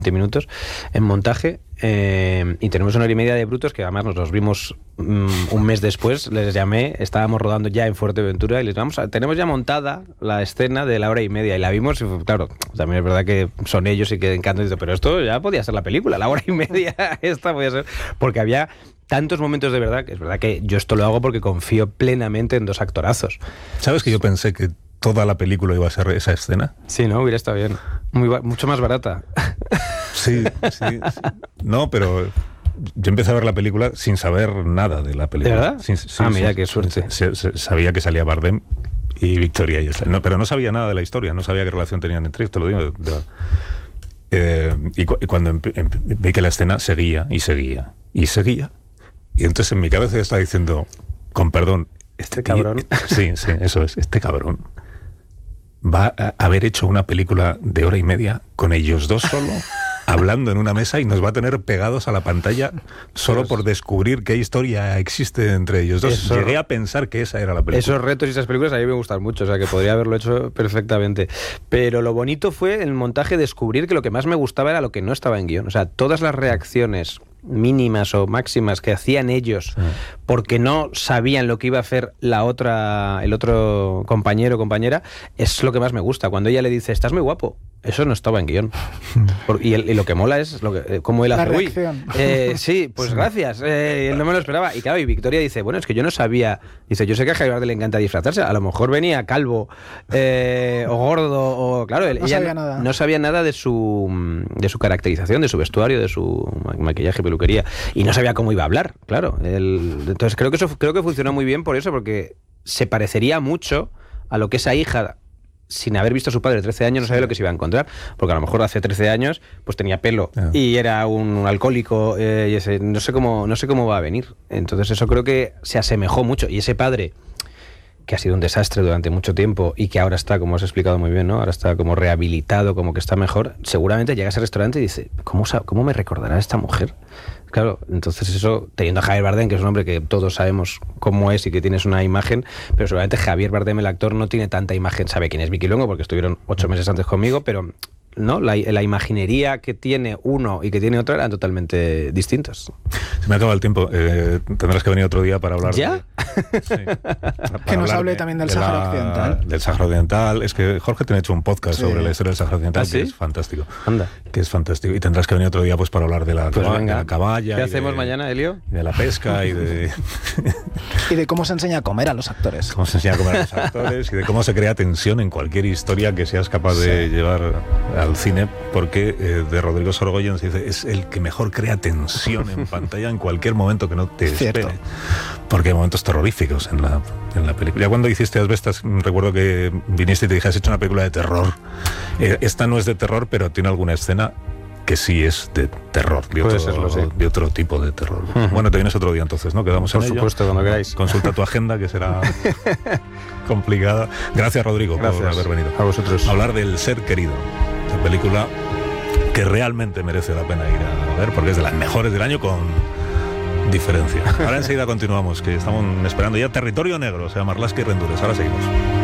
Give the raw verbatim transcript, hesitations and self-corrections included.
minutos en montaje, eh, y tenemos una hora y media de brutos que además nos los vimos um, un mes después. Les llamé, estábamos rodando ya en Fuerteventura y les vamos a, tenemos ya montada la escena de la hora y media y la vimos y claro, también es verdad que son ellos y que encantan, pero esto ya podía ser la película, la hora y media esta podía ser, porque había tantos momentos de verdad, que es verdad que yo esto lo hago porque confío plenamente en dos actorazos. ¿Sabes que yo pensé que toda la película iba a ser esa escena? Sí, ¿no? Hubiera estado bien. Muy, mucho más barata. Sí, sí, sí. No, pero yo empecé a ver la película sin saber nada de la película. ¿De verdad? Sin, sí, ah, mira, sí, qué suerte. Se, se, sabía que salía Bardem y Victoria y no, pero no sabía nada de la historia, no sabía qué relación tenían entre ellos, te lo digo. De, de, eh, y, cu y cuando vi que la escena seguía y seguía y seguía, y entonces en mi cabeza yo estaba diciendo, con perdón, este cabrón. Y, sí, sí, eso es, este cabrón va a haber hecho una película de hora y media con ellos dos solo, hablando en una mesa y nos va a tener pegados a la pantalla solo por descubrir qué historia existe entre ellos dos. Eso, llegué a pensar que esa era la película. Esos retos y esas películas a mí me gustan mucho, o sea que podría haberlo hecho perfectamente. Pero lo bonito fue en el montaje descubrir que lo que más me gustaba era lo que no estaba en guión. O sea, todas las reacciones mínimas o máximas que hacían ellos sí. porque no sabían lo que iba a hacer la otra, el otro compañero o compañera, es lo que más me gusta. Cuando ella le dice, estás muy guapo, eso no estaba en guión. Por, y, el, y lo que mola es lo que, cómo él hace, la reacción. Uy, eh, sí, pues sí. gracias, eh, él no me lo esperaba. Y claro, y Victoria dice, bueno, es que yo no sabía, dice, yo sé que a Javier Bardem le encanta disfrazarse, a lo mejor venía calvo eh, o gordo, o claro, él, no ella sabía nada. no sabía nada de su, de su caracterización, de su vestuario, de su maquillaje, peluquería, y no sabía cómo iba a hablar, claro. Él, entonces creo que eso creo que funcionó muy bien por eso, porque se parecería mucho a lo que esa hija, sin haber visto a su padre de trece años, no sabía lo que se iba a encontrar, porque a lo mejor hace trece años pues tenía pelo yeah. y era un alcohólico, eh, y ese, no sé cómo no sé cómo va a venir. Entonces eso creo que se asemejó mucho, y ese padre que ha sido un desastre durante mucho tiempo y que ahora está, como has explicado muy bien, ¿no? Ahora está como rehabilitado, como que está mejor, seguramente llega a ese restaurante y dice, ¿cómo, cómo me recordará esta mujer? Claro, entonces eso, teniendo a Javier Bardem, que es un hombre que todos sabemos cómo es y que tienes una imagen, pero seguramente Javier Bardem, el actor, no tiene tanta imagen. Sabe quién es Vicky Luengo porque estuvieron ocho meses antes conmigo, pero no, la, la imaginería que tiene uno y que tiene otro eran totalmente distintas. Se me acaba el tiempo. Eh, tendrás que venir otro día para hablar ¿Ya? de... Sí, que nos hable de, también del de Sáhara la, Occidental. Del Sáhara Occidental. Es que Jorge tiene hecho un podcast sí. sobre la historia del Sáhara Occidental, ¿Ah, sí? que es fantástico. Anda. Que es fantástico. Y tendrás que venir otro día pues para hablar de la, pues caba, venga. de la caballa. ¿Qué hacemos de, mañana, Elio? De la pesca y de... y de cómo se enseña a comer a los actores. Cómo se enseña a comer a los actores y de cómo se crea tensión en cualquier historia que seas capaz de sí. llevar al cine, porque eh, de Rodrigo Sorogoyen se dice, es el que mejor crea tensión en pantalla en cualquier momento que no te espere. Cierto. Porque hay momentos terroríficos en la, en la película. Ya cuando hiciste Asbestas, recuerdo que viniste y te dije, has hecho una película de terror. Eh, esta no es de terror, pero tiene alguna escena que sí es de terror, de otro, serlo, sí. de otro tipo de terror. Uh-huh. Bueno, te vienes otro día entonces, ¿no? Quedamos Por en supuesto, ello. cuando queráis. Consulta tu agenda, que será complicada. Gracias, Rodrigo, Gracias. por haber venido. A vosotros. A hablar del Ser Querido, esa película que realmente merece la pena ir a ver, porque es de las mejores del año con diferencia. Ahora enseguida continuamos, que estamos esperando ya Territorio Negro, o sea, Marlaska y Rendures. Ahora seguimos.